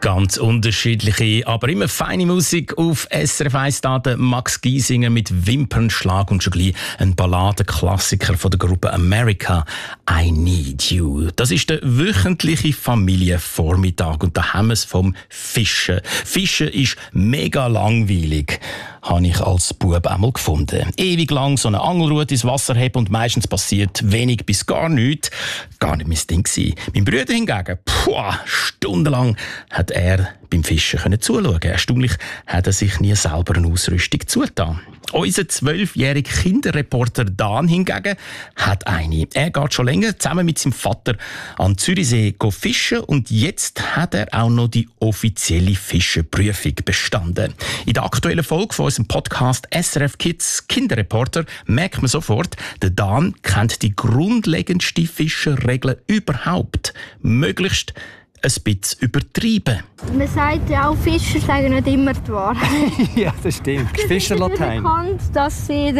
Ganz unterschiedliche, aber immer feine Musik auf SRF 1 Daten. Max Giesinger mit Wimpernschlag und schon gleich ein Balladenklassiker von der Gruppe America, I Need You. Das ist der wöchentliche Familienvormittag und da haben wir es vom Fischen. Fischen ist mega langweilig, habe ich als Bub einmal gefunden. Ewig lang so eine Angelrute ins Wasser heben und meistens passiert wenig bis gar nichts. Gar nicht mein Ding gewesen. Mein Bruder hingegen, stundenlang hat er beim Fischen zuschauen. Erstaunlich hat er sich nie selber eine Ausrüstung zugetan. Unser 12-jähriger Kinderreporter Dan hingegen hat eine. Er geht schon länger zusammen mit seinem Vater an Zürichsee fischen und jetzt hat er auch noch die offizielle Fischenprüfung bestanden. In der aktuellen Folge von unserem Podcast SRF Kids Kinderreporter merkt man sofort, der Dan kennt die grundlegendste Fischerregel überhaupt. Möglichst ein bisschen übertrieben. Man sagt ja auch, Fischer sagen nicht immer die Wahrheit. Ja, das stimmt. Fischerlatein. Bekannt, dass sie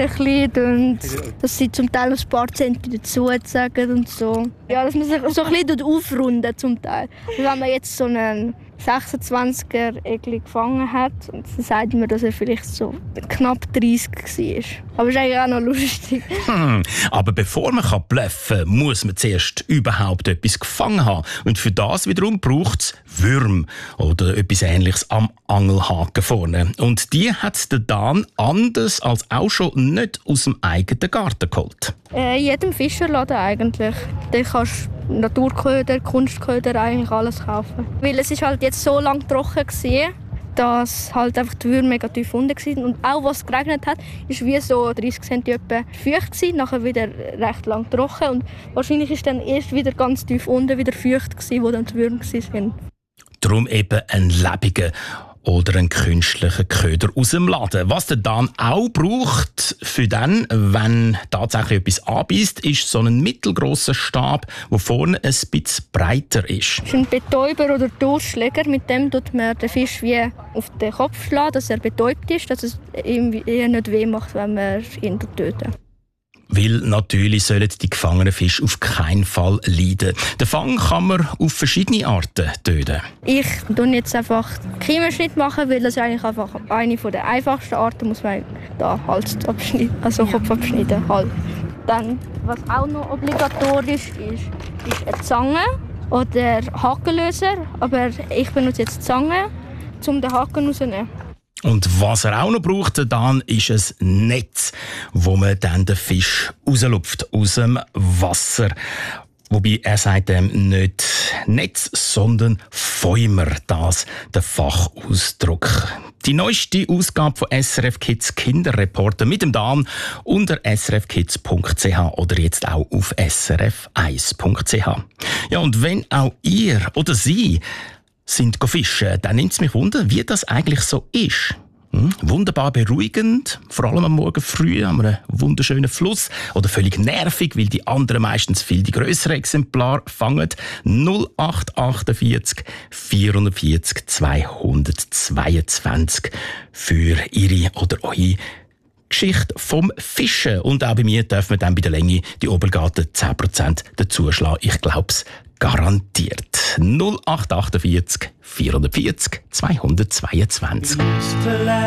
dass sie zum Teil ein paar Zentimeter dazu sagen und so. Ja, dass man sich so ein bisschen aufrunden zum Teil. Und wenn man jetzt so einen 26er Egli gefangen hat, dann sagt man, dass er vielleicht so knapp 30 war. Aber ist eigentlich auch noch lustig. Aber bevor man bluffen kann, muss man zuerst überhaupt etwas gefangen haben. Und für das wiederum braucht es Würm oder etwas Ähnliches am Angelhaken vorne. Und die hat der Dan anders als auch schon nicht aus dem eigenen Garten geholt. In jedem Fischerladen eigentlich. Da kannst du Naturköder, Kunstköder, eigentlich alles kaufen. Weil es ist halt jetzt so lange trocken war, dass halt einfach die Würmer mega tief unten waren. Und auch was geregnet hat, war wie so 30 cm feucht gewesen, nachher wieder recht lang trocken. Und wahrscheinlich ist dann erst wieder ganz tief unten wieder feucht gewesen, wo dann die Würmer waren. Darum eben ein lebendiger oder einen künstlichen Köder aus dem Laden. Was der Dan auch braucht, für dann, wenn tatsächlich etwas anbeißt, ist so ein mittelgrosser Stab, der vorne ein bisschen breiter ist. Das ist ein Betäuber oder Durchschläger. Mit dem tut man den Fisch wie auf den Kopf schlagen, dass er betäubt ist, dass es ihm nicht weh macht, wenn man ihn tötet. Weil natürlich sollen die gefangenen Fische auf keinen Fall leiden. Den Fang kann man auf verschiedene Arten töten. Ich mache jetzt einfach Kiemenschnitt machen, weil das ist eigentlich einfach eine der einfachsten Arten, muss man da Hals abschneiden, also Kopf abschneiden. Halt. Dann, was auch noch obligatorisch ist eine Zange oder Hakenlöser, aber ich benutze jetzt die Zange, um den Haken rauszunehmen. Und was er auch noch braucht, dann ist ein Netz, wo man dann den Fisch rauslupft aus dem Wasser. Wobei er sagt nicht Netz, sondern Fäumer, das der Fachausdruck. Die neueste Ausgabe von SRF Kids Kinderreporter mit dem Dan unter srfkids.ch oder jetzt auch auf srf1.ch. Ja, und wenn auch ihr oder sie sind fischen, dann nimmt es mich wunder, wie das eigentlich so ist. Wunderbar beruhigend, vor allem am Morgen früh an einem wunderschönen Fluss. Oder völlig nervig, weil die anderen meistens viel die grösseren Exemplare fangen. 0848 440 222 für Ihre oder eure Geschichte vom Fischen. Und auch bei mir darf man dann bei der Länge die Obergaten 10% dazuschlagen. Ich glaube es garantiert. 0848 440 222.